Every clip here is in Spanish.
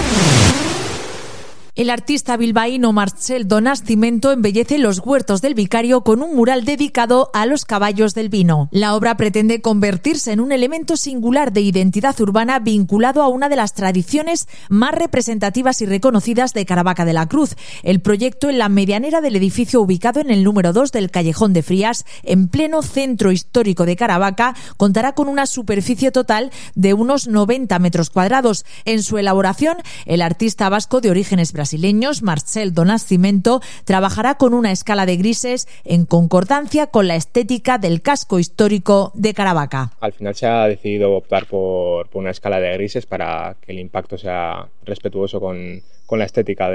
El artista bilbaíno Marcel Donascimento embellece los huertos del Vicario con un mural dedicado a los caballos del vino. La obra pretende convertirse en un elemento singular de identidad urbana vinculado a una de las tradiciones más representativas y reconocidas de Caravaca de la Cruz. El proyecto, en la medianera del edificio ubicado en el número 2 del Callejón de Frías, en pleno centro histórico de Caravaca, contará con una superficie total de unos 90 metros cuadrados. En su elaboración, el artista vasco de orígenes brasileños, Marcel Donascimento, trabajará con una escala de grises en concordancia con la estética del casco histórico de Caravaca. Al final se ha decidido optar por una escala de grises para que el impacto sea respetuoso con la estética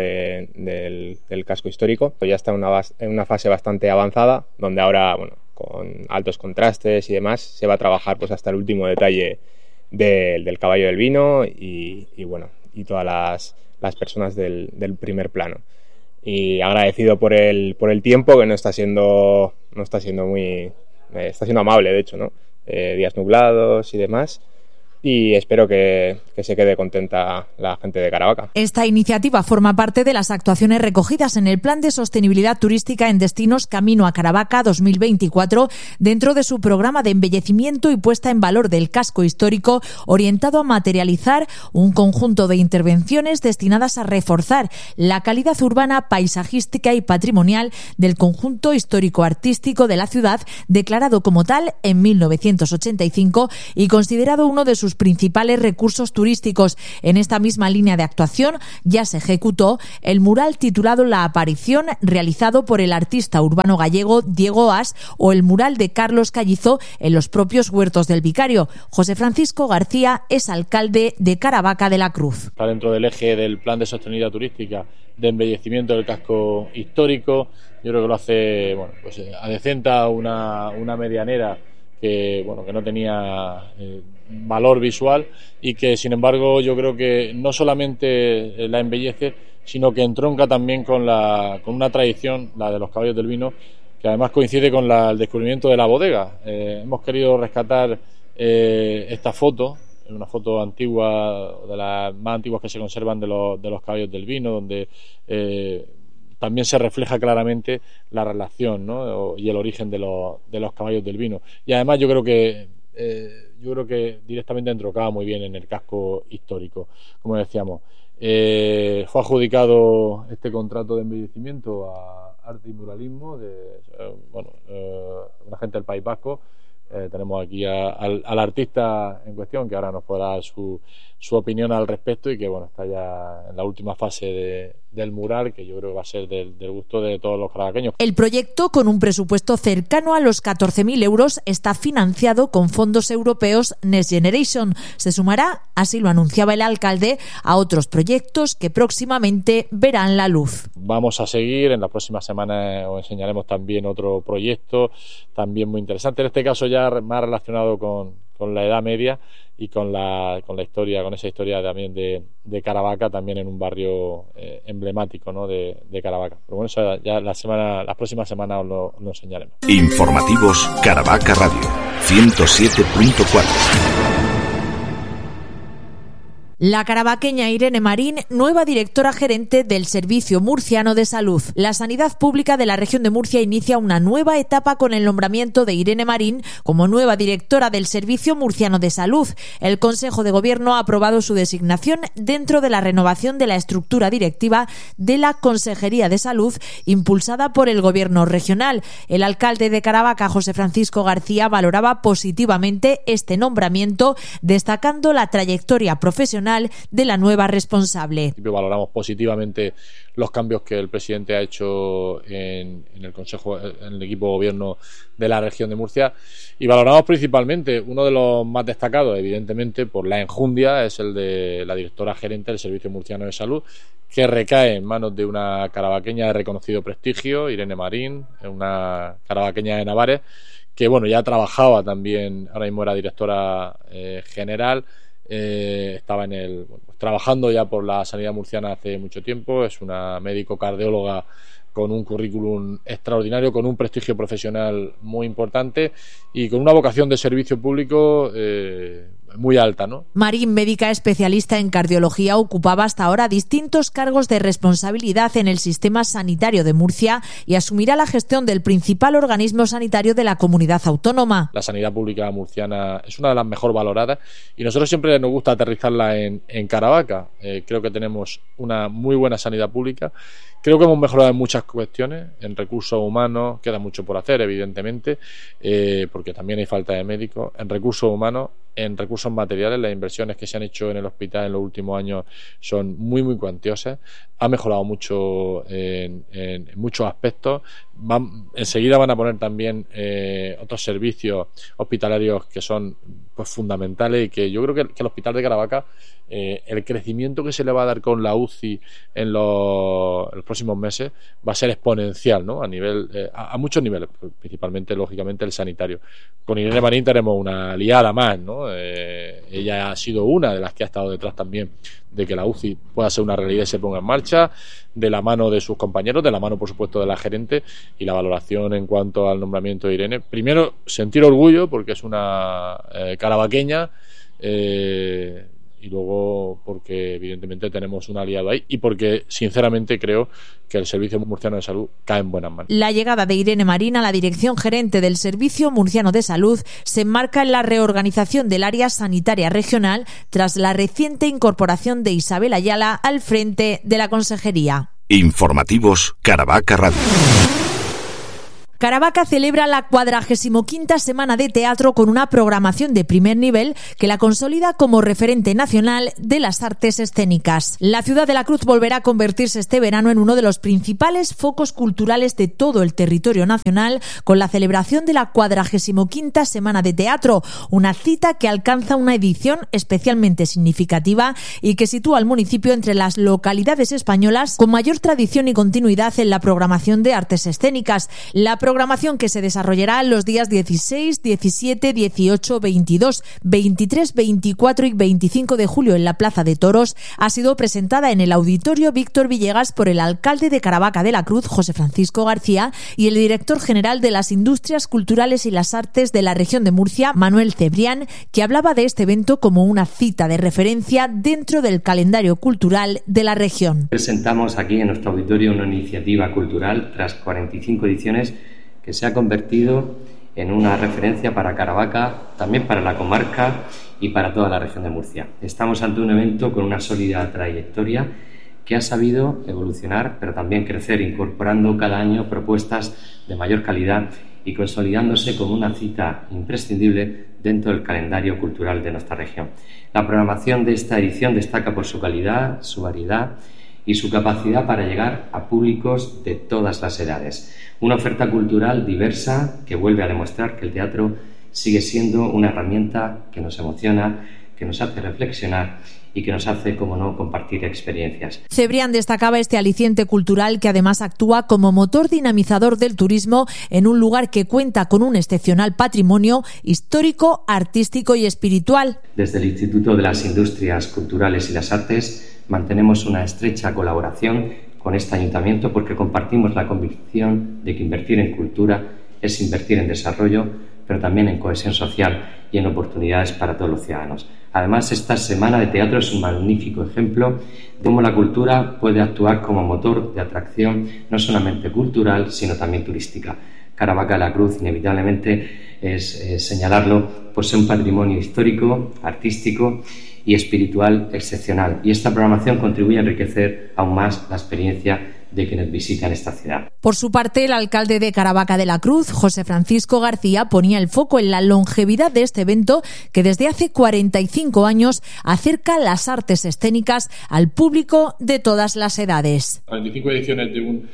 del casco histórico. Ya está en una fase bastante avanzada, donde ahora, con altos contrastes y demás, se va a trabajar pues hasta el último detalle del caballo del vino y todas las personas del primer plano. Y agradecido por el tiempo, que no está siendo muy está siendo amable, de hecho, ¿no? Días nublados y demás. Y espero que se quede contenta la gente de Caravaca. Esta iniciativa forma parte de las actuaciones recogidas en el Plan de Sostenibilidad Turística en Destinos Camino a Caravaca 2024, dentro de su programa de embellecimiento y puesta en valor del casco histórico, orientado a materializar un conjunto de intervenciones destinadas a reforzar la calidad urbana, paisajística y patrimonial del conjunto histórico-artístico de la ciudad, declarado como tal en 1985 y considerado uno de sus principales recursos turísticos. En esta misma línea de actuación ya se ejecutó el mural titulado La Aparición, realizado por el artista urbano gallego Diego As, o el mural de Carlos Callizo en los propios huertos del Vicario. José Francisco García es alcalde de Caravaca de la Cruz. Está dentro del eje del Plan de Sostenibilidad Turística de embellecimiento del casco histórico. Yo creo que lo hace, adecenta una medianera que no tenía valor visual y que, sin embargo, yo creo que no solamente la embellece, sino que entronca también con una tradición, la de los caballos del vino, que además coincide con el descubrimiento de la bodega. Hemos querido rescatar esta foto, una foto antigua, de las más antiguas que se conservan de los caballos del vino, donde también se refleja claramente la relación, ¿no? Y el origen de los caballos del vino. Y además yo creo que directamente entroncaba muy bien en el casco histórico. Como decíamos, fue adjudicado este contrato de embellecimiento a Arte y Muralismo de una gente del País Vasco. Tenemos aquí al artista en cuestión, que ahora nos podrá dar su opinión al respecto, y que está ya en la última fase del mural, que yo creo que va a ser del gusto de todos los caravaqueños. El proyecto, con un presupuesto cercano a los 14.000 euros, está financiado con fondos europeos Next Generation. Se sumará, así lo anunciaba el alcalde, a otros proyectos que próximamente verán la luz. Vamos a seguir, en las próximas semanas os enseñaremos también otro proyecto también muy interesante, en este caso ya más relacionado con la Edad Media y con la historia, con esa historia también de Caravaca, también en un barrio emblemático, ¿no?, de Caravaca. Pero eso ya las próximas semanas os lo enseñaremos. Informativos Caravaca Radio 107.4. La caravaqueña Irene Marín, nueva directora gerente del Servicio Murciano de Salud. La sanidad pública de la región de Murcia inicia una nueva etapa con el nombramiento de Irene Marín como nueva directora del Servicio Murciano de Salud. El Consejo de Gobierno ha aprobado su designación dentro de la renovación de la estructura directiva de la Consejería de Salud, impulsada por el Gobierno regional. El alcalde de Caravaca, José Francisco García, valoraba positivamente este nombramiento, destacando la trayectoria profesional de la nueva responsable. Valoramos positivamente los cambios que el presidente ha hecho en el Consejo, en el equipo de gobierno de la región de Murcia, y valoramos principalmente uno de los más destacados, evidentemente por la enjundia, es el de la directora gerente del Servicio Murciano de Salud, que recae en manos de una caravaqueña de reconocido prestigio, Irene Marín, una caravaqueña de Navares, que ya trabajaba también, ahora mismo era directora general. Estaba trabajando ya por la sanidad murciana hace mucho tiempo. Es una médico cardióloga con un currículum extraordinario, con un prestigio profesional muy importante y con una vocación de servicio público muy alta, ¿no? Marín, médica especialista en cardiología, ocupaba hasta ahora distintos cargos de responsabilidad en el sistema sanitario de Murcia y asumirá la gestión del principal organismo sanitario de la comunidad autónoma. La sanidad pública murciana es una de las mejor valoradas y nosotros siempre nos gusta aterrizarla en Caravaca. Creo que tenemos una muy buena sanidad pública. Creo que hemos mejorado en muchas cuestiones, en recursos humanos, queda mucho por hacer, evidentemente, porque también hay falta de médicos, en recursos humanos, en recursos materiales. Las inversiones que se han hecho en el hospital en los últimos años son muy, muy cuantiosas. Ha mejorado mucho en muchos aspectos. Enseguida van a poner también otros servicios hospitalarios que son pues fundamentales y que yo creo que el Hospital de Caravaca, el crecimiento que se le va a dar con la UCI en los próximos meses va a ser exponencial, ¿no? A muchos niveles, principalmente, lógicamente, el sanitario. Con Irene Marín tenemos una aliada más, ¿no? Ella ha sido una de las que ha estado detrás también de que la UCI pueda ser una realidad y se ponga en marcha, de la mano de sus compañeros, de la mano, por supuesto, de la gerente, y la valoración en cuanto al nombramiento de Irene. Primero, sentir orgullo porque es una caravaqueña, y luego porque evidentemente tenemos un aliado ahí y porque sinceramente creo que el Servicio Murciano de Salud cae en buenas manos. La llegada de Irene Marín a la dirección gerente del Servicio Murciano de Salud se enmarca en la reorganización del área sanitaria regional tras la reciente incorporación de Isabel Ayala al frente de la consejería. Informativos Caravaca Radio. Caravaca celebra la 45ª Semana de Teatro con una programación de primer nivel que la consolida como referente nacional de las artes escénicas. La ciudad de la Cruz volverá a convertirse este verano en uno de los principales focos culturales de todo el territorio nacional con la celebración de la 45ª Semana de Teatro, una cita que alcanza una edición especialmente significativa y que sitúa al municipio entre las localidades españolas con mayor tradición y continuidad en la programación de artes escénicas. La programación que se desarrollará los días 16, 17, 18, 22, 23, 24 y 25 de julio en la Plaza de Toros ha sido presentada en el Auditorio Víctor Villegas por el alcalde de Caravaca de la Cruz, José Francisco García, y el director general de las Industrias Culturales y las Artes de la región de Murcia, Manuel Cebrián, que hablaba de este evento como una cita de referencia dentro del calendario cultural de la región. Presentamos aquí en nuestro auditorio una iniciativa cultural tras 45 ediciones que se ha convertido en una referencia para Caravaca, también para la comarca y para toda la región de Murcia. Estamos ante un evento con una sólida trayectoria que ha sabido evolucionar, pero también crecer, incorporando cada año propuestas de mayor calidad y consolidándose como una cita imprescindible dentro del calendario cultural de nuestra región. La programación de esta edición destaca por su calidad, su variedad y su capacidad para llegar a públicos de todas las edades. Una oferta cultural diversa que vuelve a demostrar que el teatro sigue siendo una herramienta que nos emociona, que nos hace reflexionar y que nos hace, como no, compartir experiencias. Cebrián destacaba este aliciente cultural que además actúa como motor dinamizador del turismo en un lugar que cuenta con un excepcional patrimonio histórico, artístico y espiritual. Desde el Instituto de las Industrias Culturales y las Artes mantenemos una estrecha colaboración con este ayuntamiento porque compartimos la convicción de que invertir en cultura es invertir en desarrollo, pero también en cohesión social y en oportunidades para todos los ciudadanos. Además, esta Semana de Teatro es un magnífico ejemplo de cómo la cultura puede actuar como motor de atracción no solamente cultural, sino también turística. Caravaca de la Cruz, inevitablemente, es señalarlo, posee un patrimonio histórico, artístico y espiritual excepcional. Y esta programación contribuye a enriquecer aún más la experiencia de quienes visitan esta ciudad. Por su parte, el alcalde de Caravaca de la Cruz, José Francisco García, ponía el foco en la longevidad de este evento que desde hace 45 años acerca las artes escénicas al público de todas las edades. 45 ediciones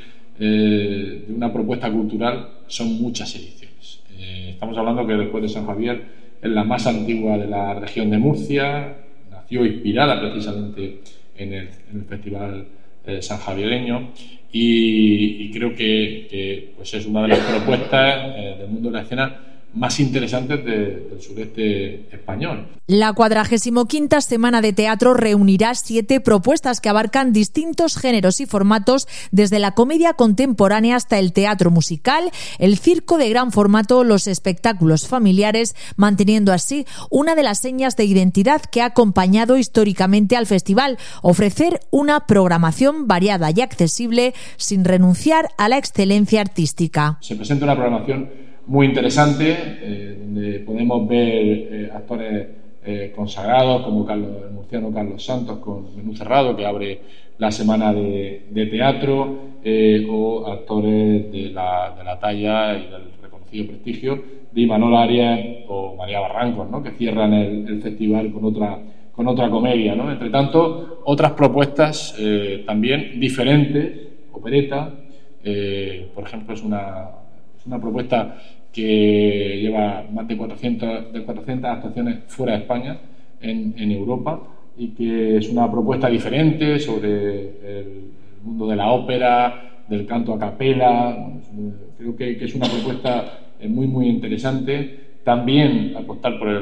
de una propuesta cultural son muchas ediciones. Estamos hablando que después de San Javier es la más antigua de la región de Murcia, nació inspirada precisamente en el Festival San Javiereño y creo que pues es una de las propuestas del mundo de la escena más interesantes del sureste español. La 45ª Semana de Teatro reunirá 7 propuestas que abarcan distintos géneros y formatos, desde la comedia contemporánea hasta el teatro musical, el circo de gran formato, los espectáculos familiares, manteniendo así una de las señas de identidad que ha acompañado históricamente al festival: ofrecer una programación variada y accesible sin renunciar a la excelencia artística. Se presenta una programación muy interesante, donde podemos ver actores consagrados como el murciano Carlos Santos con Menú Cerrado, que abre la semana de teatro, o actores de la talla y del reconocido prestigio de Imanol Arias o María Barrancos, ¿no?, que cierran el festival con otra comedia, ¿no? Entre tanto, otras propuestas también diferentes, opereta, por ejemplo, es una propuesta que lleva más de 400 actuaciones fuera de España, en Europa, y que es una propuesta diferente sobre el mundo de la ópera, del canto a capela. Creo que es una propuesta muy interesante. También apostar por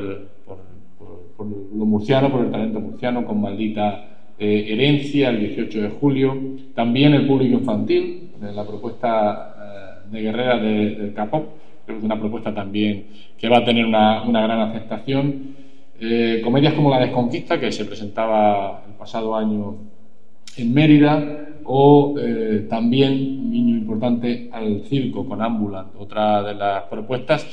lo murciano, por el talento murciano, con Maldita Herencia, el 18 de julio. También el público infantil, la propuesta de Guerrera del K-pop. Creo que es una propuesta también que va a tener una gran aceptación. Comedias como La Desconquista, que se presentaba el pasado año en Mérida, o también un guiño importante al circo con Ambulant, otra de las propuestas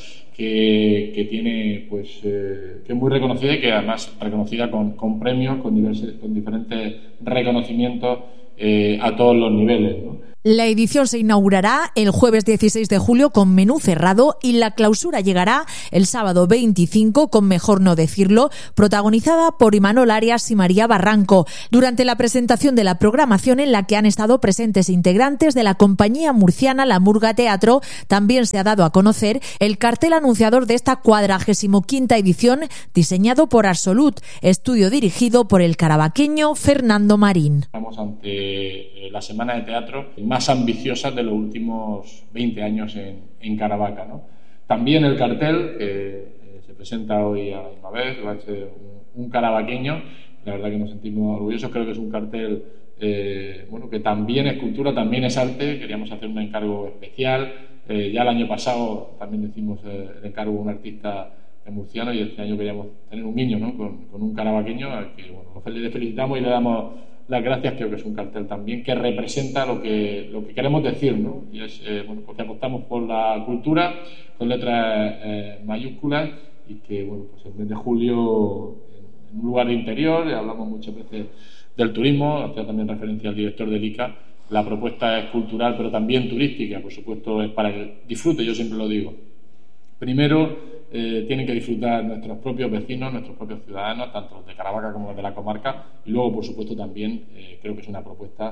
que tiene, pues, que es muy reconocida y que además reconocida con premios, con diferentes reconocimientos a todos los niveles, ¿no? La edición se inaugurará el jueves 16 de julio con Menú Cerrado y la clausura llegará el sábado 25 con Mejor no decirlo, protagonizada por Imanol Arias y María Barranco. Durante la presentación de la programación, en la que han estado presentes integrantes de la compañía murciana La Murga Teatro, también se ha dado a conocer el cartel anunciador de esta 45ª edición, diseñado por Absolut, estudio dirigido por el carabaqueño Fernando Marín. Estamos ante la semana de teatro más ambiciosas de los últimos 20 años en Caravaca, ¿no? También el cartel que se presenta hoy a la misma vez va a ser un carabaqueño. La verdad que nos sentimos orgullosos. Creo que es un cartel que también es cultura, también es arte. Queríamos hacer un encargo especial. Ya el año pasado también hicimos el encargo a un artista murciano, y este año queríamos tener un guiño, ¿no?, con un carabaqueño al que le felicitamos y le damos las gracias. Creo que es un cartel también que representa lo que queremos decir, ¿no? Y es porque apostamos por la cultura con letras mayúsculas, y que pues el mes de julio, en un lugar de interior, hablamos muchas veces del turismo, hacía también referencia al director del ICA. La propuesta es cultural, pero también turística, por supuesto, es para el disfrute. Yo siempre lo digo. Primero, tienen que disfrutar nuestros propios vecinos, nuestros propios ciudadanos, tanto los de Caravaca como los de la comarca, y luego, por supuesto, también creo que es una propuesta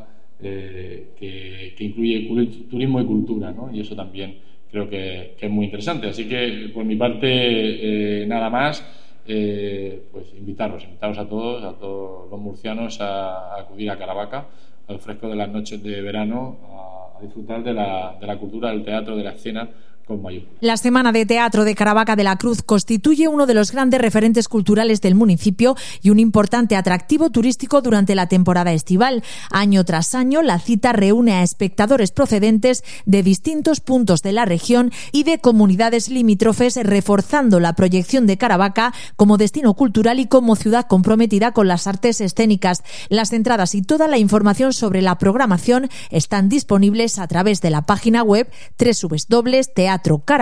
que incluye turismo y cultura, ¿no? Y eso también creo que es muy interesante. Así que, por mi parte, nada más, pues invitaros a todos los murcianos a acudir a Caravaca, al fresco de las noches de verano, a disfrutar de la cultura, del teatro, de la escena, con mayúsculas. La Semana de Teatro de Caravaca de la Cruz constituye uno de los grandes referentes culturales del municipio y un importante atractivo turístico durante la temporada estival. Año tras año, la cita reúne a espectadores procedentes de distintos puntos de la región y de comunidades limítrofes, reforzando la proyección de Caravaca como destino cultural y como ciudad comprometida con las artes escénicas. Las entradas y toda la información sobre la programación están disponibles a través de la página web www.teatrocaravaca.es.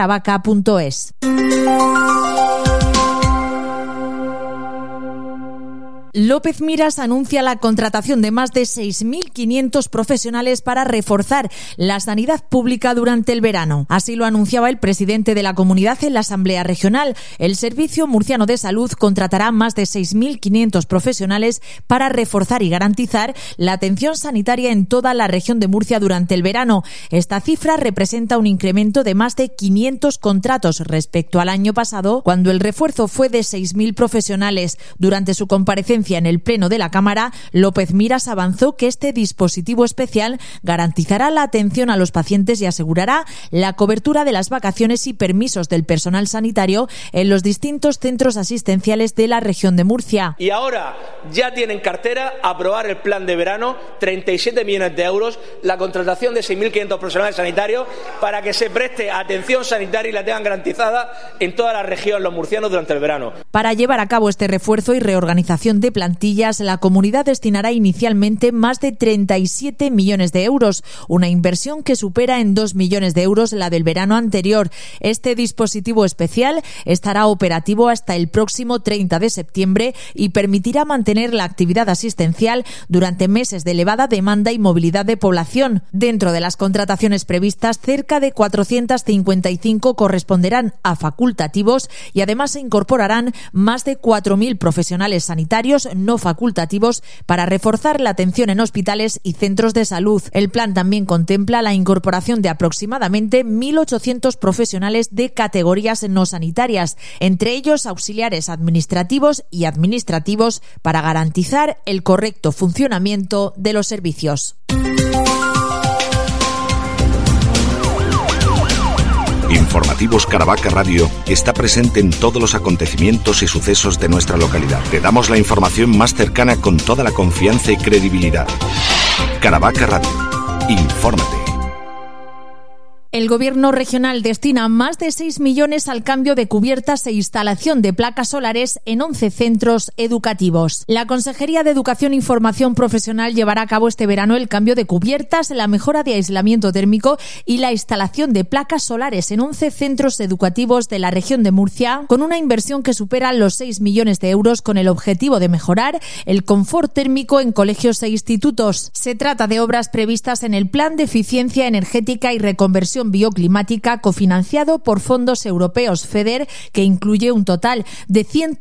López Miras anuncia la contratación de más de 6.500 profesionales para reforzar la sanidad pública durante el verano. Así lo anunciaba el presidente de la comunidad en la Asamblea Regional. El Servicio Murciano de Salud contratará más de 6.500 profesionales para reforzar y garantizar la atención sanitaria en toda la región de Murcia durante el verano. Esta cifra representa un incremento de más de 500 contratos respecto al año pasado, cuando el refuerzo fue de 6.000 profesionales. Durante su comparecencia comparecencia en el Pleno de la Cámara, López Miras avanzó que este dispositivo especial garantizará la atención a los pacientes y asegurará la cobertura de las vacaciones y permisos del personal sanitario en los distintos centros asistenciales de la región de Murcia. Y ahora ya tienen cartera aprobar el plan de verano, 37 millones de euros, la contratación de 6.500 profesionales sanitarios para que se preste atención sanitaria y la tengan garantizada en toda la región los murcianos durante el verano. Para llevar a cabo este refuerzo y reorganización de plantillas, la comunidad destinará inicialmente más de 37 millones de euros, una inversión que supera en 2 millones de euros la del verano anterior. Este dispositivo especial estará operativo hasta el próximo 30 de septiembre y permitirá mantener la actividad asistencial durante meses de elevada demanda y movilidad de población. Dentro de las contrataciones previstas, cerca de 455 corresponderán a facultativos y además se incorporarán más de 4.000 profesionales sanitarios no facultativos para reforzar la atención en hospitales y centros de salud. El plan también contempla la incorporación de aproximadamente 1.800 profesionales de categorías no sanitarias, entre ellos auxiliares administrativos y administrativos, para garantizar el correcto funcionamiento de los servicios. Informativos Caravaca Radio está presente en todos los acontecimientos y sucesos de nuestra localidad. Te damos la información más cercana con toda la confianza y credibilidad. Caravaca Radio. Infórmate. El Gobierno regional destina más de 6 millones al cambio de cubiertas e instalación de placas solares en 11 centros educativos. La Consejería de Educación e Formación Profesional llevará a cabo este verano el cambio de cubiertas, la mejora de aislamiento térmico y la instalación de placas solares en 11 centros educativos de la región de Murcia, con una inversión que supera los 6 millones de euros, con el objetivo de mejorar el confort térmico en colegios e institutos. Se trata de obras previstas en el Plan de Eficiencia Energética y Reconversión Bioclimática, cofinanciado por fondos europeos FEDER, que incluye un total de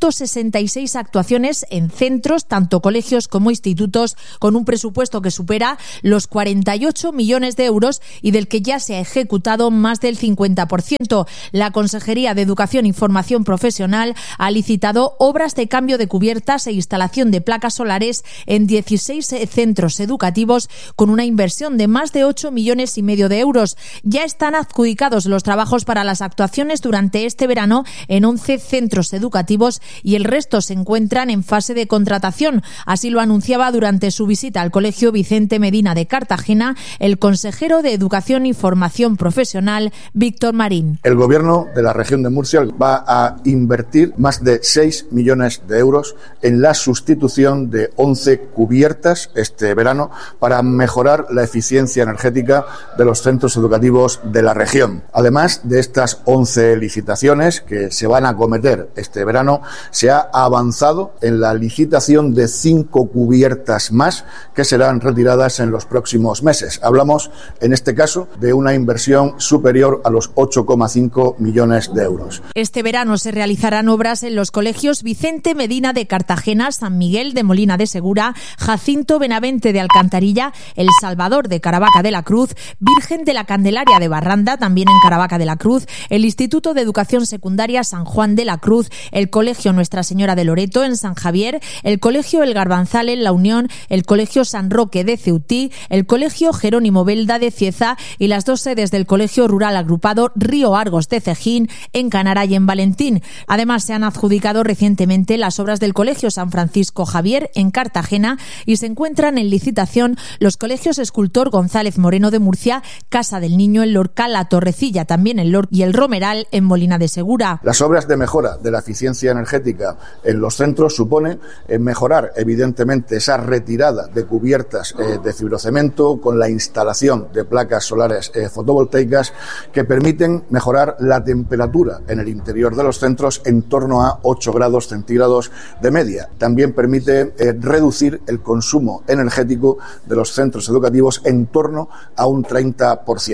166 actuaciones en centros, tanto colegios como institutos, con un presupuesto que supera los 48 millones de euros y del que ya se ha ejecutado más del 50%. La Consejería de Educación y Formación Profesional ha licitado obras de cambio de cubiertas e instalación de placas solares en 16 centros educativos, con una inversión de más de 8 millones y medio de euros. Ya están adjudicados los trabajos para las actuaciones durante este verano en 11 centros educativos y el resto se encuentran en fase de contratación. Así lo anunciaba durante su visita al Colegio Vicente Medina de Cartagena el consejero de Educación y Formación Profesional, Víctor Marín. El Gobierno de la región de Murcia va a invertir más de 6 millones de euros en la sustitución de 11 cubiertas este verano para mejorar la eficiencia energética de los centros educativos de la región. Además de estas 11 licitaciones que se van a acometer este verano, se ha avanzado en la licitación de 5 cubiertas más que serán retiradas en los próximos meses. Hablamos, en este caso, de una inversión superior a los 8,5 millones de euros. Este verano se realizarán obras en los colegios Vicente Medina de Cartagena, San Miguel de Molina de Segura, Jacinto Benavente de Alcantarilla, El Salvador de Caravaca de la Cruz, Virgen de la Candelaria de Barranda, también en Caravaca de la Cruz, el Instituto de Educación Secundaria San Juan de la Cruz, el Colegio Nuestra Señora de Loreto en San Javier, el Colegio El Garbanzal en La Unión, el Colegio San Roque de Ceutí, el Colegio Jerónimo Belda de Cieza y las 2 sedes del Colegio Rural Agrupado Río Argos de Cejín en Canara y en Valentín. Además, se han adjudicado recientemente las obras del Colegio San Francisco Javier en Cartagena y se encuentran en licitación los colegios Escultor González Moreno de Murcia, Casa del Niño en Lorca, La Torrecilla también en Lorca y el Romeral en Molina de Segura. Las obras de mejora de la eficiencia energética en los centros suponen mejorar evidentemente esa retirada de cubiertas de fibrocemento con la instalación de placas solares fotovoltaicas que permiten mejorar la temperatura en el interior de los centros en torno a 8 grados centígrados de media. También permite reducir el consumo energético de los centros educativos en torno a un 30%. En los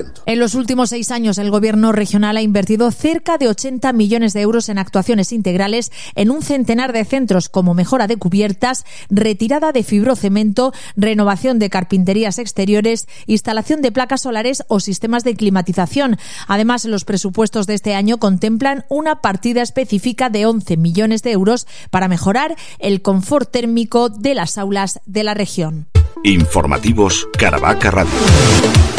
los últimos 6 años, el Gobierno regional ha invertido cerca de 80 millones de euros en actuaciones integrales en un centenar de centros, como mejora de cubiertas, retirada de fibrocemento, renovación de carpinterías exteriores, instalación de placas solares o sistemas de climatización. Además, los presupuestos de este año contemplan una partida específica de 11 millones de euros para mejorar el confort térmico de las aulas de la región. Informativos Caravaca Radio.